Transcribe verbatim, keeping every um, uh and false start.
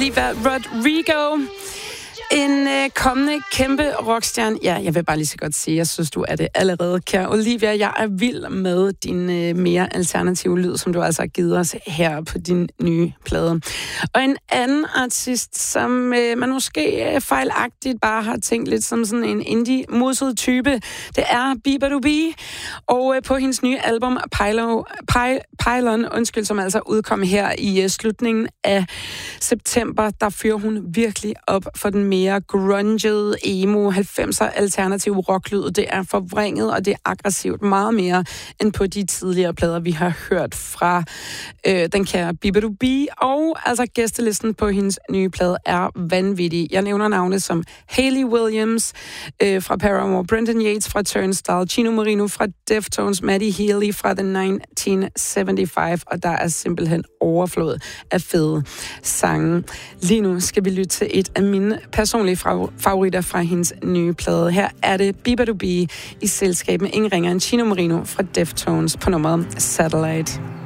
Olivia Rodrigo. En øh, kommende kæmpe rockstjerne. Ja, jeg vil bare lige så godt sige, jeg synes, du er det allerede, kære Olivia. Jeg er vild med din øh, mere alternative lyd, som du altså har givet os her på din nye plade. Og en anden artist, som øh, man måske øh, fejlagtigt bare har tænkt lidt som sådan en indie-muset type, det er Bieber Og øh, på hendes nye album, Pylon, Pylon, undskyld, som altså udkom her i øh, slutningen af september, der fyrer hun virkelig op for den mere grunged, emo, halvfemser alternative rocklyd. Det er forvrænget, og det er aggressivt meget mere end på de tidligere plader, vi har hørt fra øh, den kære Bieber. Og altså gæstelisten på hendes nye plade er vanvittig. Jeg nævner navne som Hayley Williams øh, fra Paramore, Brendan Yates fra Turnstile, Chino Moreno fra Deftones, Maddie Healy fra The nitten syvoghalvfems, og der er simpelthen overflod af fede sange. Lige nu skal vi lytte til et af mine personlige favoritter fra hendes nye plade. Her er det Bieber i selskab med ingen ringer end Chino Moreno fra Deftones på nummeret Satellite.